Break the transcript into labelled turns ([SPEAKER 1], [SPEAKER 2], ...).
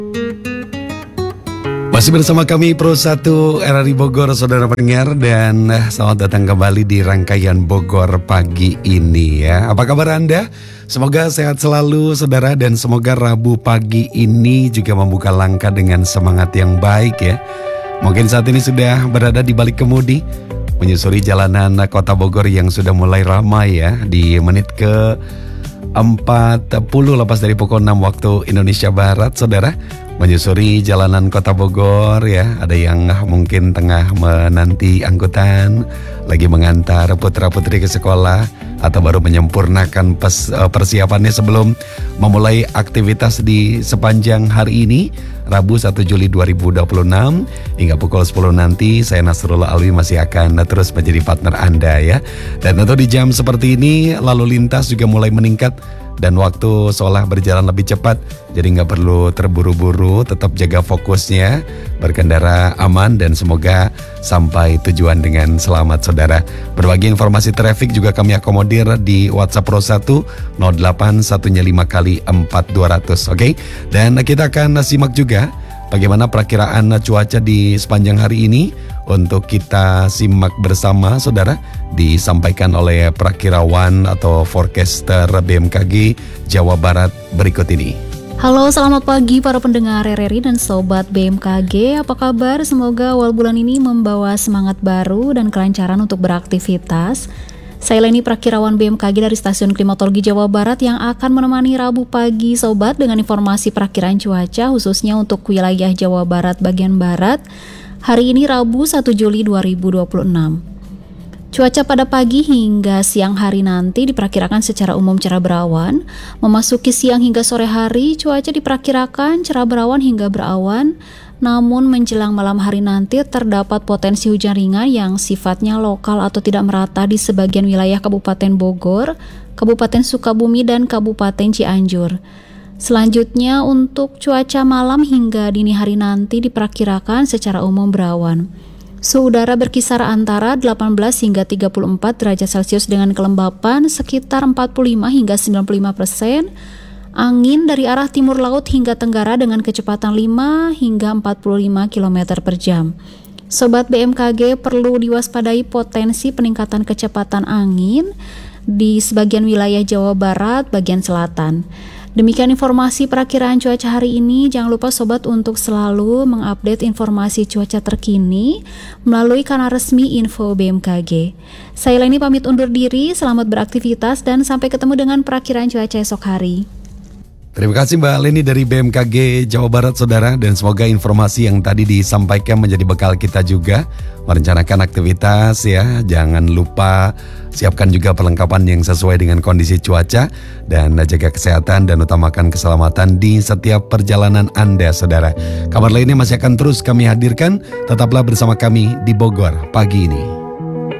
[SPEAKER 1] Masih bersama kami Pro 1 RRI Bogor, saudara pendengar, dan selamat datang kembali di rangkaian Bogor pagi ini ya. Apa kabar Anda? Semoga sehat selalu saudara, dan semoga Rabu pagi ini juga membuka langkah dengan semangat yang baik ya. Mungkin saat ini sudah berada di balik kemudi, menyusuri jalanan kota Bogor yang sudah mulai ramai ya. Di menit ke 40 lepas dari pukul 6 waktu Indonesia Barat, saudara, menyusuri jalanan kota Bogor ya. Ada yang mungkin tengah menanti angkutan, lagi mengantar putra-putri ke sekolah, atau baru menyempurnakan persiapannya sebelum memulai aktivitas di sepanjang hari ini, Rabu 1 Juli 2026 hingga pukul 10 nanti. Saya Nasrullah Alwi masih akan terus menjadi partner Anda ya. Dan tentu di jam seperti ini lalu lintas juga mulai meningkat dan waktu seolah berjalan lebih cepat. Jadi nggak perlu terburu-buru, tetap jaga fokusnya, berkendara aman, dan semoga sampai tujuan dengan selamat saudara. Berbagi informasi traffic juga kami akomodir di WhatsApp Pro 1 08115 kali 4200. Oke? Dan kita akan simak juga bagaimana perakiraan cuaca di sepanjang hari ini. Untuk kita simak bersama saudara, disampaikan oleh perakirawan atau forecaster BMKG Jawa Barat berikut ini.
[SPEAKER 2] Halo, selamat pagi para pendengar RRI dan sobat BMKG. Apa kabar? Semoga awal bulan ini membawa semangat baru dan kelancaran untuk beraktivitas. Saya Leni, perakirawan BMKG dari Stasiun Klimatologi Jawa Barat, yang akan menemani Rabu pagi sobat dengan informasi perakiraan cuaca khususnya untuk wilayah Jawa Barat bagian barat. Hari ini Rabu 1 Juli 2026. Cuaca pada pagi hingga siang hari nanti diperkirakan secara umum cerah berawan. Memasuki siang hingga sore hari, cuaca diperkirakan cerah berawan hingga berawan. Namun menjelang malam hari nanti terdapat potensi hujan ringan yang sifatnya lokal atau tidak merata di sebagian wilayah Kabupaten Bogor, Kabupaten Sukabumi, dan Kabupaten Cianjur. Selanjutnya untuk cuaca malam hingga dini hari nanti diperkirakan secara umum berawan. Suhu udara berkisar antara 18 hingga 34 derajat Celcius dengan kelembapan sekitar 45 hingga 95%. Angin dari arah timur laut hingga tenggara dengan kecepatan 5 hingga 45 km per jam. Sobat BMKG perlu diwaspadai potensi peningkatan kecepatan angin di sebagian wilayah Jawa Barat bagian selatan. Demikian informasi perakiraan cuaca hari ini. Jangan lupa sobat untuk selalu mengupdate informasi cuaca terkini melalui kanal resmi info BMKG. Saya Leni pamit undur diri, selamat beraktivitas dan sampai ketemu dengan perakiraan cuaca esok hari.
[SPEAKER 1] Terima kasih Mbak Leni dari BMKG Jawa Barat saudara, dan semoga informasi yang tadi disampaikan menjadi bekal kita juga merencanakan aktivitas ya. Jangan lupa siapkan juga perlengkapan yang sesuai dengan kondisi cuaca, dan jaga kesehatan dan utamakan keselamatan di setiap perjalanan Anda saudara. Kabar lainnya masih akan terus kami hadirkan, tetaplah bersama kami di Bogor pagi ini.